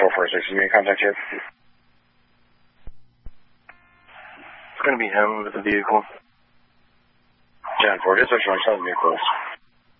446. You may contact here. It's going to be him with the vehicle. 10-4, it's a showing 7 vehicles.